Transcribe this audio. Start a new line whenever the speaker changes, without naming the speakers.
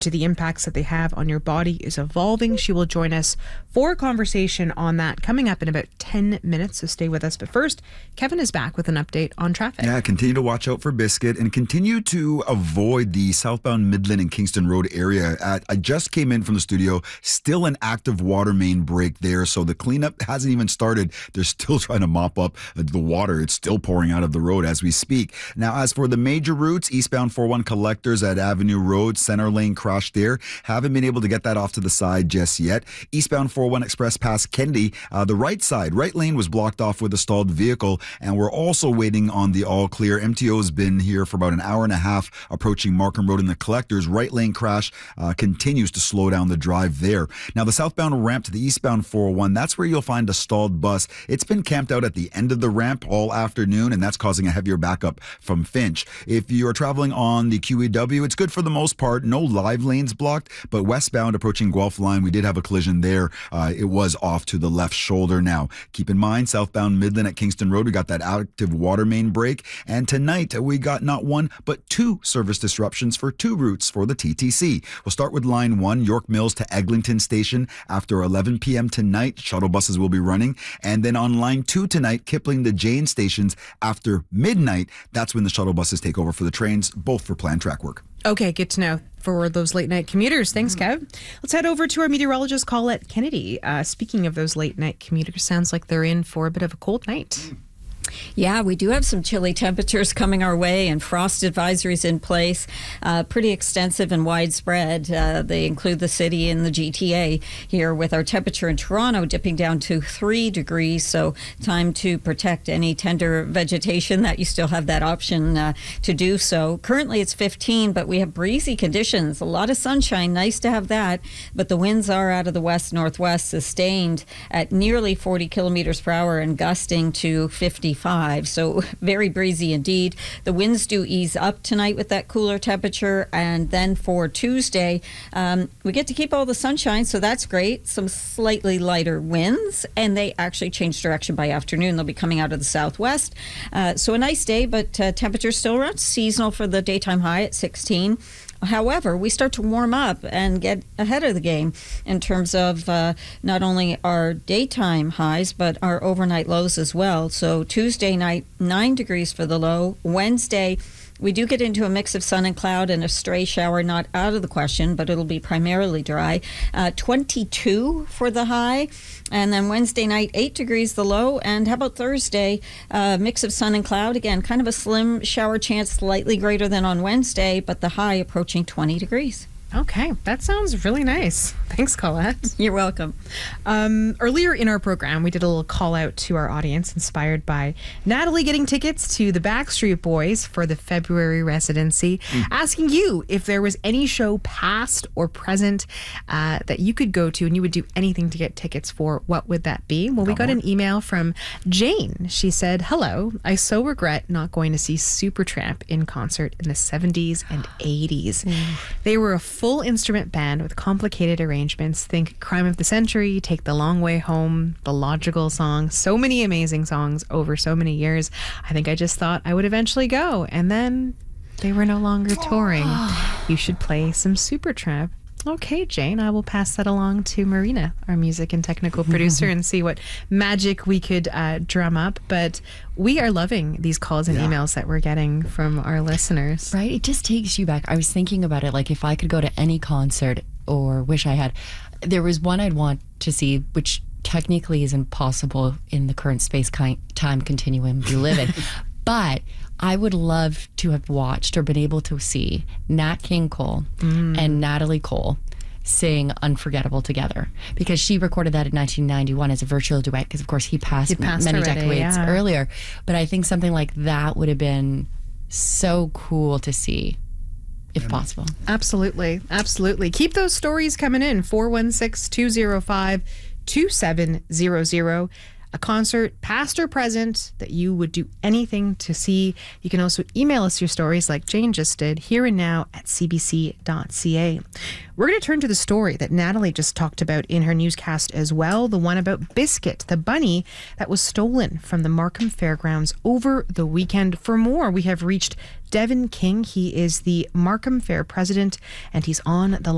to the impacts that they have on your body is evolving. She will join us for a conversation on that coming up in about 10 minutes, so stay with us. But first, Kevin is back with an update on traffic.
Yeah, continue to watch out for Biscuit and continue to avoid the southbound Midland and Kingston Road area. I just came in from the studio, still an active water main break there, so the cleanup hasn't even started. They're still trying to mop up the water. It's still pouring out of the road as we speak. Now, as for the major routes, eastbound 41 collectors at Avenue Road, center lane crash there. Haven't been able to get that off to the side just yet. Eastbound 41 Express past Kennedy, the right lane was blocked off with a stalled vehicle, and we're also waiting on the all clear. MTO's been here for about an hour and a half approaching Markham Road in the collectors. Right lane crash continues to slow down the drive there. Now, the southbound ramp to the eastbound 401, that's where you'll find a stalled bus. It's been camped out at the end of the ramp all afternoon, and that's causing a heavier backup from Finch. If you're traveling on the QEW, it's good for the most part. No live lanes blocked, but westbound approaching Guelph line, we did have a collision there. It was off to the left shoulder. Now, keep in mind, southbound Midland at Kingston Road, we got that active water main break. And tonight, we got not one, but two service disruptions for two routes for the TTC. We'll start with line 1, York Mills to Eglinton Station after 11 p.m. tonight. Shuttle buses will be running. And then on line 2 tonight, Kipling to Jane stations after midnight. That's when the shuttle buses take over for the trains, both for planned track work.
Okay, good to know for those late night commuters. Thanks, Kev. Let's head over to our meteorologist, Colette Kennedy. Speaking of those late night commuters, sounds like they're in for a bit of a cold night.
Yeah, we do have some chilly temperatures coming our way and frost advisories in place, pretty extensive and widespread. They include the city and the GTA here, with our temperature in Toronto dipping down to 3 degrees. So time to protect any tender vegetation that you still have that option to do so. Currently it's 15, but we have breezy conditions, a lot of sunshine, nice to have that. But the winds are out of the west-northwest, sustained at nearly 40 kilometers per hour and gusting to 55. So very breezy indeed. The winds do ease up tonight with that cooler temperature. And then for Tuesday, we get to keep all the sunshine, so that's great. Some slightly lighter winds, and they actually change direction by afternoon. They'll be coming out of the southwest. So a nice day, but temperatures still around seasonal for the daytime high at 16. However, we start to warm up and get ahead of the game in terms of not only our daytime highs, but our overnight lows as well. So Tuesday night, 9 degrees for the low. Wednesday, we do get into a mix of sun and cloud, and a stray shower not out of the question, but it'll be primarily dry. 22 for the high. And then Wednesday night, 8 degrees the low. And how about Thursday? Mix of sun and cloud. Again, kind of a slim shower chance, slightly greater than on Wednesday, but the high approaching 20 degrees.
Okay, that sounds really nice. Thanks, Colette.
You're welcome.
Earlier in our program, we did a little call out to our audience inspired by Natalie getting tickets to the Backstreet Boys for the February residency, asking you if there was any show past or present that you could go to and you would do anything to get tickets for. What would that be? Well, we got an email from Jane. She said, "Hello, I so regret not going to see Supertramp in concert in the 70s and 80s. They were a full instrument band with complicated arrangements. Think Crime of the Century, Take the Long Way Home, The Logical Song. So many amazing songs over so many years. I think I just thought I would eventually go. And then they were no longer touring. You should play some Supertramp." Okay, Jane, I will pass that along to Marina, our music and technical producer, and see what magic we could drum up. But we are loving these calls and emails that we're getting from our listeners.
Right? It just takes you back. I was thinking about it, like if I could go to any concert, or wish I had. There was one I'd want to see, which technically is impossible in the current space-time continuum we live in. But I would love to have watched or been able to see Nat King Cole and Natalie Cole sing Unforgettable together, because she recorded that in 1991 as a virtual duet, because of course he passed many decades earlier. But I think something like that would have been so cool to see, if possible.
Absolutely. Absolutely. Keep those stories coming in. 416-205-2700. A concert, past or present, that you would do anything to see. You can also email us your stories like Jane just did, here and now at cbc.ca. We're going to turn to the story that Natalie just talked about in her newscast as well, the one about Biscuit, the bunny that was stolen from the Markham Fairgrounds over the weekend. For more, we have reached Devin King. He is the Markham Fair president, and he's on the line.